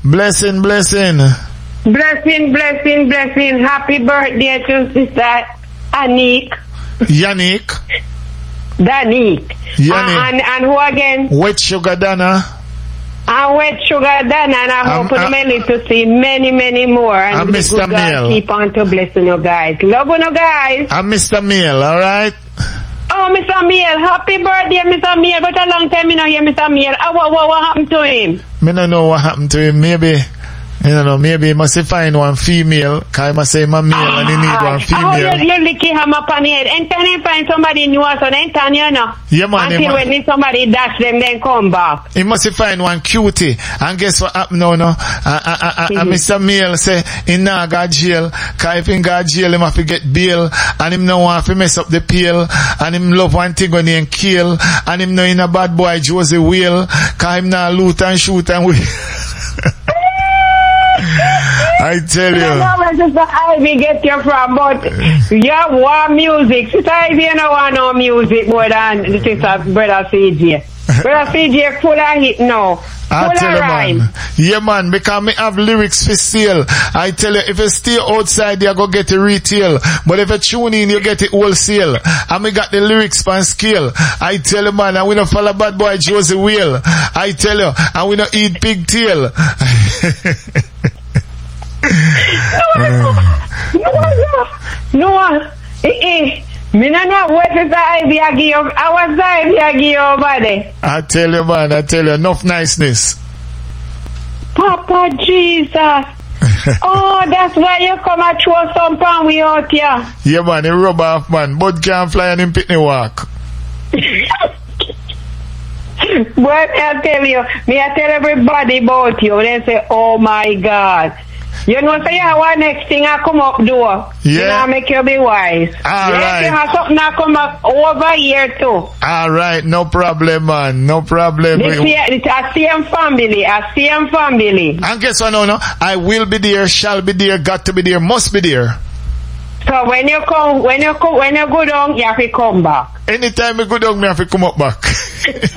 Blessing. Blessing. Happy birthday to Sister Anik. Yannick. Danik. And who again? Wet Sugar Dana. And Wet Sugar Dana. And I hope to see many more. And Mr. Mail. Keep on to blessing you guys. Love you guys. And Mr. Mail, alright? Oh, Mr. Mail. Happy birthday, Mr. Mail. But a long time I don't hear Mr. Mail. What happened to him? I don't know what happened to him. Maybe he must find one female, cause he must say my male and he need one female. You lick him up on the head. And then he find somebody new, so then turn you know. Yeah, man. Until when somebody dash them, then come back. He must find one cutie. And guess what happened now, no? Mr. Mail say, he not got jail, cause if he got jail, he have to get bail, and him no want to mess up the peel, and him love one thing when he kill, and him know in a bad boy Josie Whale, cause him not loot and shoot and we. I tell you. I don't know where Sister Ivy get you from, but you want music. Sister Ivy, you don't want no music more than Sister Brother CJ. Brother CJ full of hit now. I tell you, man. Yeah, man, because me have lyrics for sale. I tell you, if you stay outside, you go get it retail. But if you tune in, you get it wholesale. And me got the lyrics for scale. I tell you, man, and we don't follow bad boy Josie Whale. I tell you, and we don't eat pigtail. No. Me no know what is the Ivy I give you. I was the Ivy I give you over there. I tell you, man, enough niceness. Papa Jesus. Oh, that's why you come and throw some pan we out here. Yeah, man, he rub off, man. Bud can't fly and him pitney walk. But I tell everybody about you. They say, oh my God. You know, say you have next thing I come up door. Yeah. You know, make you be wise. Alright. You have something I come up over here too. Alright, no problem, man. No problem. It's a same family. And guess what, no? I will be there, shall be there, got to be there, must be there. So when you go down, you have to come back. Anytime you go down, me have to come up back.